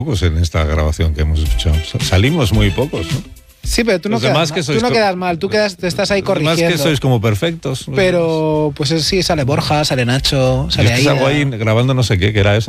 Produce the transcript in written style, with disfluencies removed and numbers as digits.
Pocos en esta grabación que hemos escuchado. Salimos muy pocos, ¿no? Sí, pero tú no quedas mal, tú te estás ahí corrigiendo. Más que sois como perfectos. Pero pues sí, sale Borja, sale Nacho, sale Aida. Algo ahí grabando no sé qué era eso.